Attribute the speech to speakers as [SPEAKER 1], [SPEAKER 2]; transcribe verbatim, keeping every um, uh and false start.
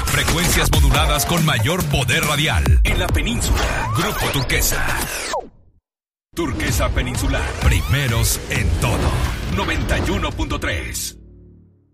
[SPEAKER 1] Frecuencias moduladas con mayor poder radial. En la península. Grupo Turquesa. Turquesa Peninsular. Primeros en todo. noventa y uno punto tres.